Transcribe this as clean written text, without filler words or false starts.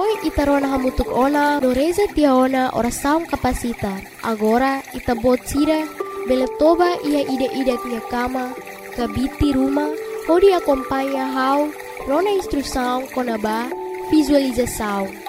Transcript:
Noi itarona hamutuk ona, noreza tiaona oração capacita. Agora itabot sira, beletoba ia ida-ida minha cama, kabiti rumah, pode acompanhar how, rona instrução konaba, visualização.